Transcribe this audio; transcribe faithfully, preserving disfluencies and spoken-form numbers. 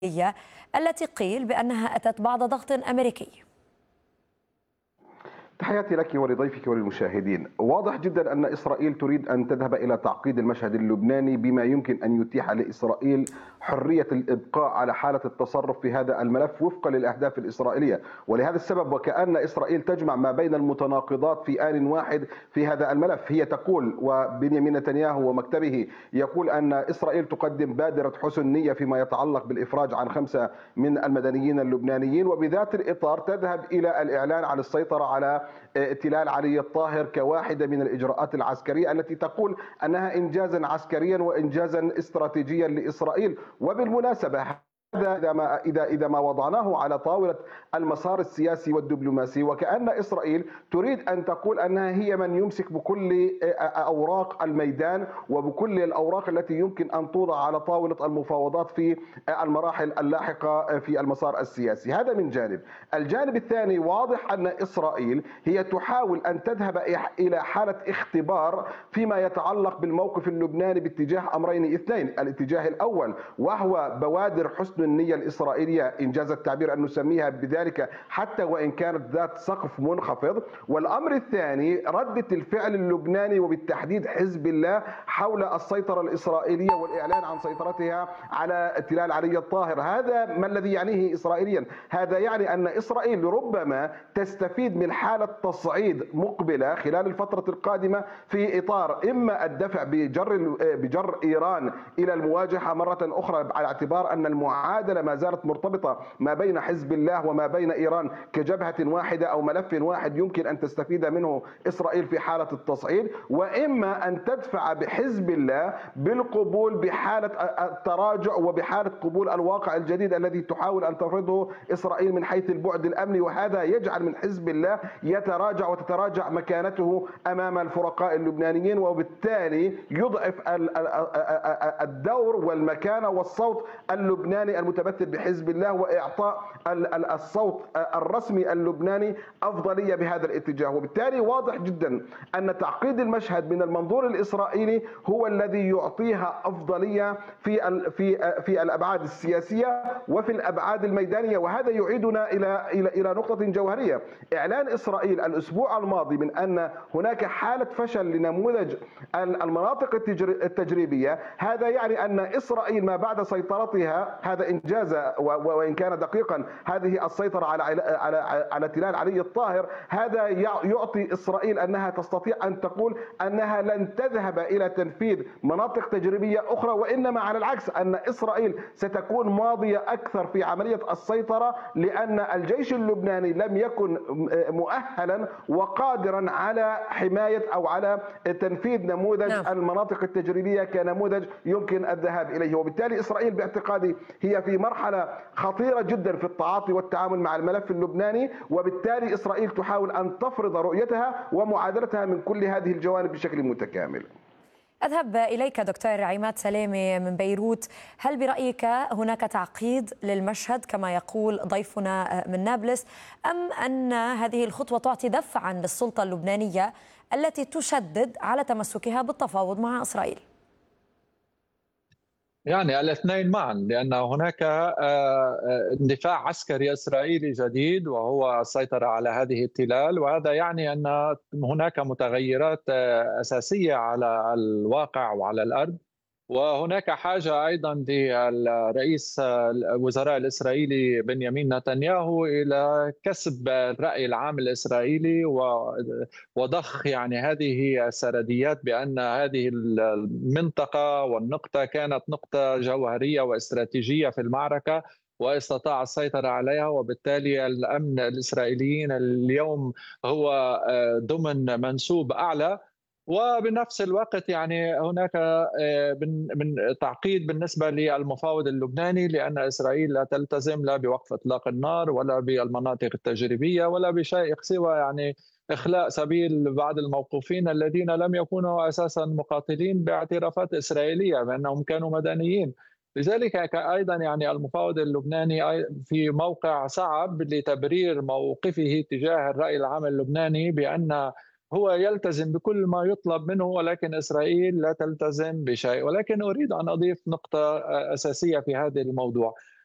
التي قيل بأنها أتت بعد ضغط أمريكي. تحياتي لك ولضيفك وللمشاهدين. واضح جدا أن إسرائيل تريد أن تذهب إلى تعقيد المشهد اللبناني بما يمكن أن يتيح لإسرائيل حرية الإبقاء على حالة التصرف في هذا الملف وفقا للأهداف الإسرائيلية، ولهذا السبب وكأن إسرائيل تجمع ما بين المتناقضات في آن واحد في هذا الملف. هي تقول وبنيامين نتنياهو ومكتبه يقول أن إسرائيل تقدم بادرة حسن نية فيما يتعلق بالإفراج عن خمسة من المدنيين اللبنانيين، وبذات الإطار تذهب إلى الإعلان عن السيطرة على تلال علي الطاهر كواحدة من الإجراءات العسكرية التي تقول أنها إنجازا عسكريا وإنجازا استراتيجيا لإسرائيل. وبالمناسبة هذا إذا ما إذا إذا ما وضعناه على طاولة المسار السياسي والدبلوماسي، وكأن إسرائيل تريد أن تقول أنها هي من يمسك بكل أوراق الميدان وبكل الأوراق التي يمكن أن توضع على طاولة المفاوضات في المراحل اللاحقة في المسار السياسي. هذا من جانب. الجانب الثاني واضح أن إسرائيل هي تحاول أن تذهب إلى حالة اختبار فيما يتعلق بالموقف اللبناني باتجاه أمرين اثنين. الاتجاه الأول وهو بوادر حسن النية الإسرائيلية، إنجاز التعبير أن نسميها بذلك حتى وإن كانت ذات سقف منخفض. والأمر الثاني ردة الفعل اللبناني وبالتحديد حزب الله حول السيطرة الإسرائيلية والإعلان عن سيطرتها على تلال علي الطاهر. هذا ما الذي يعنيه إسرائيليا؟ هذا يعني أن إسرائيل ربما تستفيد من حالة تصعيد مقبلة خلال الفترة القادمة في إطار إما الدفع بجر بجر إيران إلى المواجهة مرة أخرى، على اعتبار أن المعادلة ما زالت مرتبطة ما بين حزب الله وما بين إيران كجبهة واحدة أو ملف واحد يمكن أن تستفيد منه إسرائيل في حالة التصعيد، وإما أن تدفع بحزب الله بالقبول بحالة التراجع وبحالة قبول الواقع الجديد الذي تحاول أن تفرضه إسرائيل من حيث البعد الأمني، وهذا يجعل من حزب الله يتراجع وتتراجع مكانته أمام الفرقاء اللبنانيين، وبالتالي يضعف الدور والمكانة والصوت اللبناني المتمثل بحزب الله، وإعطاء الصوت الرسمي اللبناني أفضلية بهذا الاتجاه. وبالتالي واضح جدا أن تعقيد المشهد من المنظور الإسرائيلي هو الذي يعطيها أفضلية في في في الأبعاد السياسية وفي الأبعاد الميدانية. وهذا يعيدنا إلى إلى إلى نقطة جوهرية. إعلان إسرائيل الأسبوع الماضي من أن هناك حالة فشل لنموذج المناطق التجريبية، هذا يعني أن إسرائيل ما بعد سيطرتها، هذا إنجاز وإن كان دقيقا، هذه السيطرة على على على تلال علي الطاهر، هذا يعطي إسرائيل أنها تستطيع أن تقول أنها لن تذهب إلى تنفيذ مناطق تجريبية أخرى، وإنما على العكس أن إسرائيل ستكون ماضية أكثر في عملية السيطرة، لأن الجيش اللبناني لم يكن مؤهلا وقادرا على حماية أو على تنفيذ نموذج نعم. المناطق التجريبية كنموذج يمكن الذهاب إليه. وبالتالي إسرائيل باعتقادي هي في مرحلة خطيرة جدا في التعاطي والتعامل مع الملف اللبناني، وبالتالي إسرائيل تحاول أن تفرض رؤيتها ومعادلتها من كل هذه الجوانب بشكل متكامل. أذهب إليك دكتور عماد سلامة من بيروت. هل برأيك هناك تعقيد للمشهد كما يقول ضيفنا من نابلس، أم أن هذه الخطوة تعطي دفعا للسلطة اللبنانية التي تشدد على تمسكها بالتفاوض مع إسرائيل؟ يعني الاثنين معا، لأن هناك اندفاع عسكري إسرائيلي جديد وهو السيطرة على هذه التلال، وهذا يعني أن هناك متغيرات أساسية على الواقع وعلى الأرض. وهناك حاجة أيضا للرئيس الوزراء الإسرائيلي بنيامين نتنياهو إلى كسب الرأي العام الإسرائيلي وضخ يعني هذه السرديات بأن هذه المنطقة والنقطة كانت نقطة جوهرية واستراتيجية في المعركة واستطاع السيطرة عليها، وبالتالي الأمن الإسرائيليين اليوم هو ضمن منسوب أعلى. وبنفس الوقت يعني هناك من تعقيد بالنسبة للمفاوض اللبناني، لأن إسرائيل لا تلتزم لا بوقف إطلاق النار ولا بالمناطق التجريبية ولا بشيء سوى يعني إخلاء سبيل بعض الموقوفين الذين لم يكونوا أساسا مقاتلين باعترافات إسرائيلية بأنهم كانوا مدنيين. لذلك أيضا يعني المفاوض اللبناني في موقع صعب لتبرير موقفه تجاه الرأي العام اللبناني بأن هو يلتزم بكل ما يطلب منه، ولكن إسرائيل لا تلتزم بشيء. ولكن أريد أن أضيف نقطة أساسية في هذا الموضوع.